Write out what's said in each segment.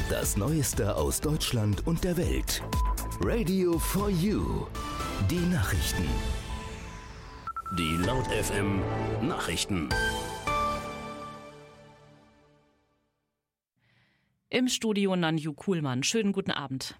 Das Neueste aus Deutschland und der Welt. Radio for You. Die Nachrichten. Die Laut FM Nachrichten. Im Studio Nanju Kuhlmann. Schönen guten Abend.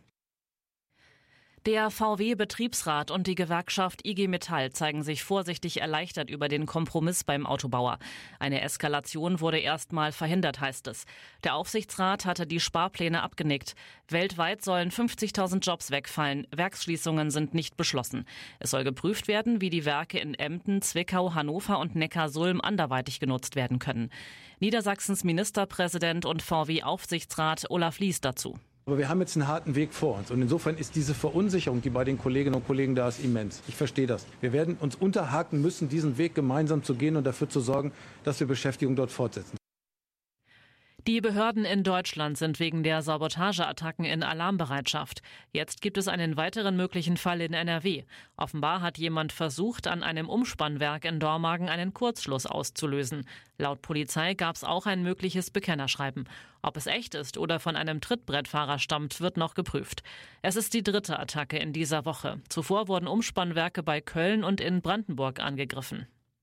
Der VW-Betriebsrat und die Gewerkschaft IG Metall zeigen sich vorsichtig erleichtert über den Kompromiss beim Autobauer. Eine Eskalation wurde erstmal verhindert, heißt es. Der Aufsichtsrat hatte die Sparpläne abgenickt. Weltweit sollen 50.000 Jobs wegfallen. Werksschließungen sind nicht beschlossen. Es soll geprüft werden, wie die Werke in Emden, Zwickau, Hannover und Neckarsulm anderweitig genutzt werden können. Niedersachsens Ministerpräsident und VW-Aufsichtsrat Olaf Lies dazu. Aber wir haben jetzt einen harten Weg vor uns. Und insofern ist diese Verunsicherung, die bei den Kolleginnen und Kollegen da ist, immens. Ich verstehe das. Wir werden uns unterhaken müssen, diesen Weg gemeinsam zu gehen und dafür zu sorgen, dass wir Beschäftigung dort fortsetzen. Die Behörden in Deutschland sind wegen der Sabotageattacken in Alarmbereitschaft. Jetzt gibt es einen weiteren möglichen Fall in NRW. Offenbar hat jemand versucht, an einem Umspannwerk in Dormagen einen Kurzschluss auszulösen. Laut Polizei gab es auch ein mögliches Bekennerschreiben. Ob es echt ist oder von einem Trittbrettfahrer stammt, wird noch geprüft. Es ist die dritte Attacke in dieser Woche. Zuvor wurden Umspannwerke bei Köln und in Brandenburg angegriffen.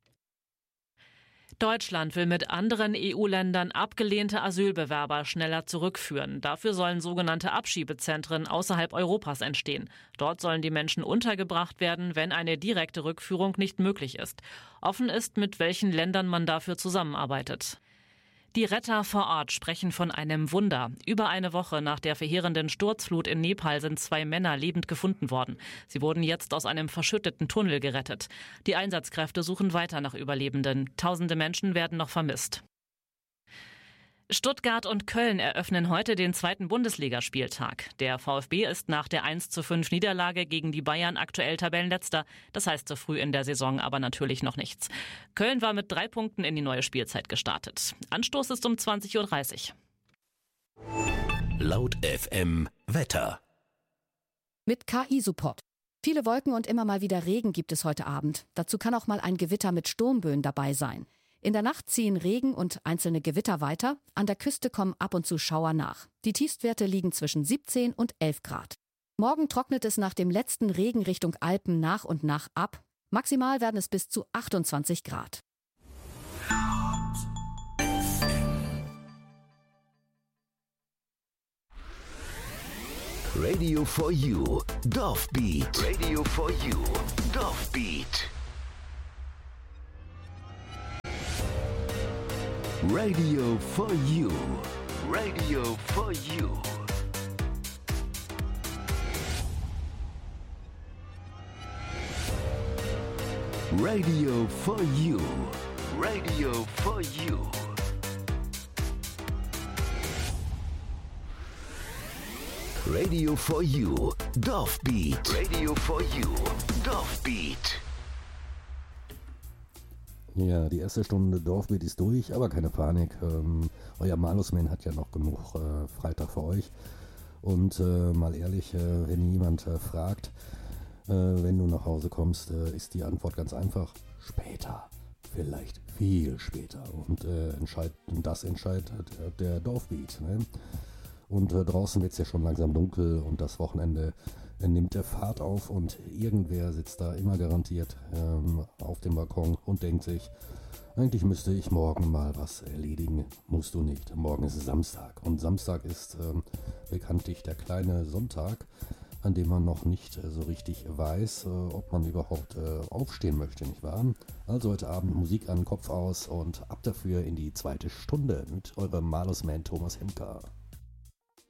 Deutschland will mit anderen EU-Ländern abgelehnte Asylbewerber schneller zurückführen. Dafür sollen sogenannte Abschiebezentren außerhalb Europas entstehen. Dort sollen die Menschen untergebracht werden, wenn eine direkte Rückführung nicht möglich ist. Offen ist, mit welchen Ländern man dafür zusammenarbeitet. Die Retter vor Ort sprechen von einem Wunder. Über eine Woche nach der verheerenden Sturzflut in Nepal sind 2 Männer lebend gefunden worden. Sie wurden jetzt aus einem verschütteten Tunnel gerettet. Die Einsatzkräfte suchen weiter nach Überlebenden. Tausende Menschen werden noch vermisst. Stuttgart und Köln eröffnen heute den 2. Bundesligaspieltag. Der VfB ist nach der 1:5 Niederlage gegen die Bayern aktuell Tabellenletzter. Das heißt so früh in der Saison aber natürlich noch nichts. Köln war mit 3 Punkten in die neue Spielzeit gestartet. Anstoß ist um 20:30 Uhr. Laut FM Wetter. Mit KI-Support. Viele Wolken und immer mal wieder Regen gibt es heute Abend. Dazu kann auch mal ein Gewitter mit Sturmböen dabei sein. In der Nacht ziehen Regen und einzelne Gewitter weiter. An der Küste kommen ab und zu Schauer nach. Die Tiefstwerte liegen zwischen 17 und 11 Grad. Morgen trocknet es nach dem letzten Regen Richtung Alpen nach und nach ab. Maximal werden es bis zu 28 Grad. Radio for You. Dorfbeat. Radio for You. Dorfbeat. Radio for You. Radio for You. Radio for You. Radio for You. Radio for You. Dorfbeat. Radio for You. Dorfbeat. Ja, die erste Stunde Dorfbeat ist durch, aber keine Panik. Euer Malusman hat ja noch genug Freitag für euch. Und mal ehrlich, wenn jemand fragt, wenn du nach Hause kommst, ist die Antwort ganz einfach. Später. Vielleicht viel später. Und das entscheidet der Dorfbeat. Ne? Und draußen wird es ja schon langsam dunkel und das Wochenende nimmt der Fahrt auf und irgendwer sitzt da immer garantiert auf dem Balkon und denkt sich, eigentlich müsste ich morgen mal was erledigen. Musst du nicht. Morgen ist Samstag und Samstag ist bekanntlich der kleine Sonntag, an dem man noch nicht so richtig weiß, ob man überhaupt aufstehen möchte, nicht wahr? Also heute Abend Musik an, Kopf aus und ab dafür in die zweite Stunde mit eurem Malusman Thomas Hemker.